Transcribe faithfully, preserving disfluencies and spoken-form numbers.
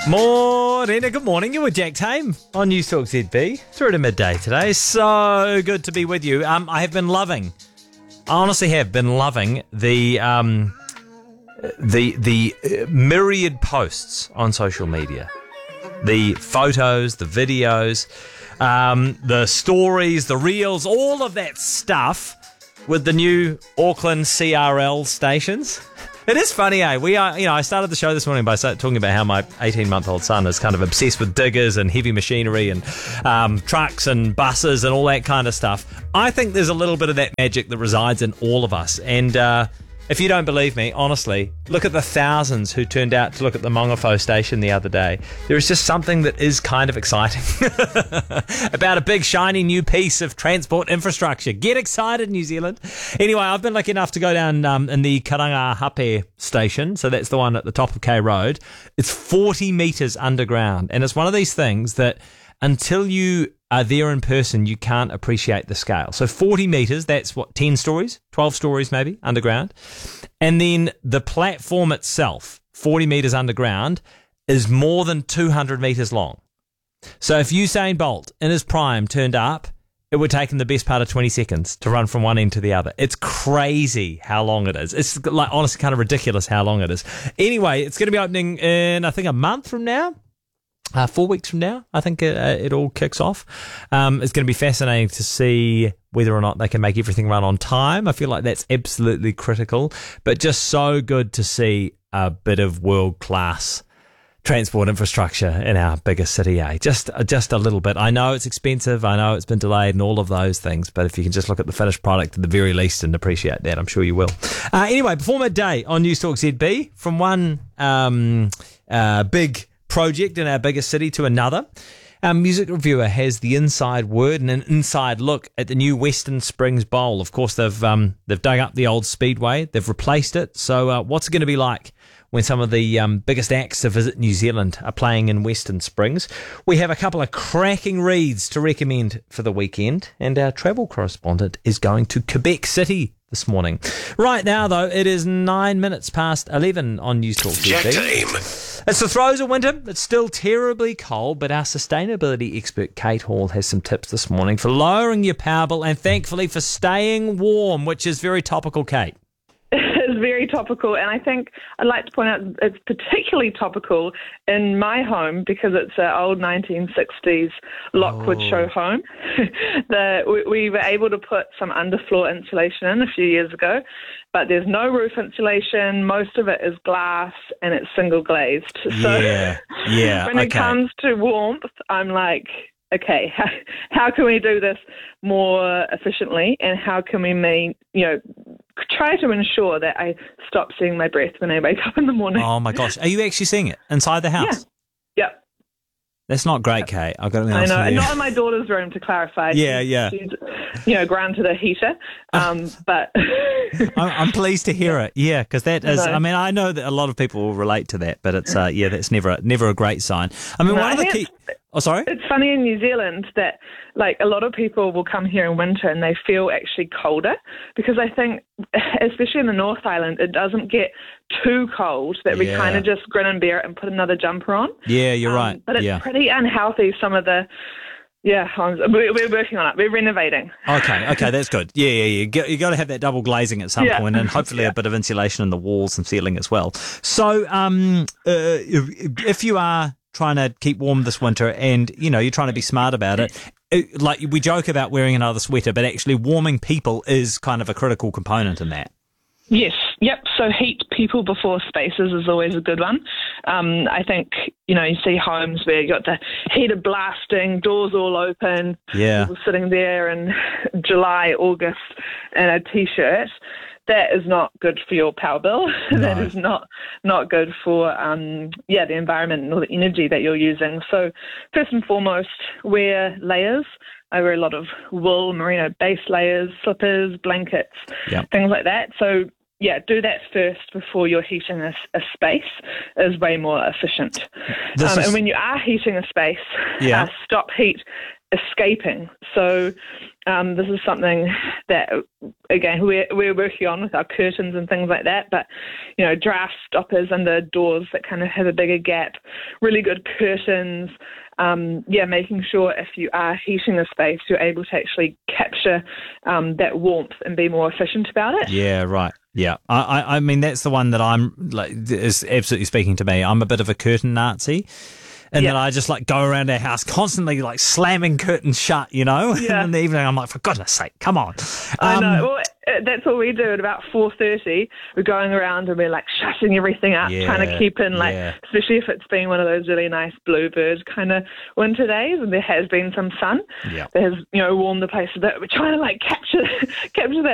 Morena, good morning. You were Jack Tame on News Talk Z B through to midday today. So good to be with you. Um, I have been loving, I honestly have been loving the um, the the myriad posts on social media, the photos, the videos, um, the stories, the reels, all of that stuff with the new Auckland C R L stations. It is funny, eh? We are, you know, I started the show this morning by talking about how my eighteen-month-old son is kind of obsessed with diggers and heavy machinery and um, trucks and buses and all that kind of stuff. I think there's a little bit of that magic that resides in all of us. And uh, if you don't believe me, honestly, look at the thousands who turned out to look at the Mongafo station the other day. There is just something that is kind of exciting about a big, shiny new piece of transport infrastructure. Get excited, New Zealand. Anyway, I've been lucky enough to go down um, in the Karangahape station, so that's the one at the top of K Road. It's forty metres underground, and it's one of these things that until you are there in person, you can't appreciate the scale. So forty metres, that's what, ten stories, twelve stories maybe, underground. And then the platform itself, forty metres underground, is more than two hundred metres long. So if Usain Bolt in his prime turned up, it would take him the best part of twenty seconds to run from one end to the other. It's crazy how long it is. It's like honestly kind of ridiculous how long it is. Anyway, it's going to be opening in, I think, a month from now. Uh, four weeks from now, I think it, uh, it all kicks off. Um, it's going to be fascinating to see whether or not they can make everything run on time. I feel like that's absolutely critical, but just so good to see a bit of world-class transport infrastructure in our biggest city, eh? Just, just a little bit. I know it's expensive. I know it's been delayed and all of those things, but if you can just look at the finished product at the very least and appreciate that, I'm sure you will. Uh, anyway, before midday on News Talk Z B, from one um, uh, big project in our biggest city to another, our music reviewer has the inside word and an inside look at the new Western Springs Bowl. Of course, they've um, they've dug up the old speedway, they've replaced it. So, uh, what's it going to be like when some of the um, biggest acts to visit New Zealand are playing in Western Springs? We have a couple of cracking reads to recommend for the weekend, and our travel correspondent is going to Quebec City this morning. Right now, though, it is nine minutes past eleven on News Talk T V. It's the throes of winter. It's still terribly cold, but our sustainability expert Kate Hall has some tips this morning for lowering your power bill and thankfully for staying warm, which is very topical, Kate. It's very topical, and I think I'd like to point out it's particularly topical in my home because it's an old nineteen sixties Lockwood oh. show home. the, we, we were able to put some underfloor insulation in a few years ago, but there's no roof insulation. Most of it is glass, and it's single glazed. So yeah, yeah. when okay. it comes to warmth, I'm like, okay, how, how can we do this more efficiently, and how can we make, you know, try to ensure that I stop seeing my breath when I wake up in the morning. Oh my gosh, are you actually seeing it inside the house? Yeah. Yep. That's not great, Kate. I've got to be honest I know, with and you. not in my daughter's room, to clarify. Yeah, she's, yeah. She's, you know, granted a heater, um, but I'm, I'm pleased to hear it. Yeah, because that is. No. I mean, I know that a lot of people will relate to that, but it's uh, yeah, that's never never a great sign. I mean, No, one of the I key. think Oh, sorry. It's funny in New Zealand that, like, a lot of people will come here in winter and they feel actually colder because I think, especially in the North Island, it doesn't get too cold that we Yeah. kind of just grin and bear it and put another jumper on. Yeah, you're Um, right. But it's yeah. pretty unhealthy, some of the, yeah, we're, we're working on it. We're renovating. Okay, okay, that's good. Yeah, yeah, yeah. You got, you got to have that double glazing at some Yeah. point, and hopefully Yeah. a bit of insulation in the walls and ceiling as well. So, um, uh, if if you are trying to keep warm this winter, and you know you're trying to be smart about it, it, like we joke about wearing another sweater, but actually warming people is kind of a critical component in that. Yes, yep. So heat people before spaces is always a good one. Um, I think, you know, you see homes where you got the heater blasting, doors all open, Yeah. people sitting there in July, August in a T-shirt. That is not good for your power bill. No. That is not not good for um, yeah the environment or the energy that you're using. So first and foremost, wear layers. I wear a lot of wool, merino base layers, slippers, blankets, Yep. things like that. So yeah, do that first before you're heating a, a space is way more efficient. This Um, is- and when you are heating a space, Yeah. uh, stop heat escaping. So um, this is something that, again, we're, we're working on with our curtains and things like that, but, you know, draft stoppers under doors that kind of have a bigger gap, really good curtains, um, yeah, making sure if you are heating a space, you're able to actually capture um, that warmth and be more efficient about it. Yeah, right. Yeah, I, I, I mean, that's the one that I'm, like, is absolutely speaking to me. I'm a bit of a curtain Nazi. And yeah. then I just like go around our house constantly like slamming curtains shut, you know? Yeah. And in the evening I'm like, for goodness sake, come on. I Um, know. Well, that's what we do at about four thirty. We're going around and we're like shutting everything up, Yeah, trying to keep in like, yeah. especially if it's been one of those really nice bluebird kind of winter days and there has been some sun Yeah. that has, you know, warmed the place a bit. We're trying to like capture, capture that